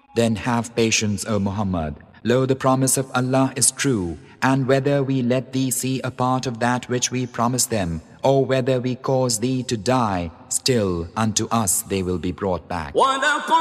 Then have patience, O Muhammad. Lo, the promise of Allah is true, and whether we let thee see a part of that which we promised them, or whether we cause thee to die, still unto us they will be brought back.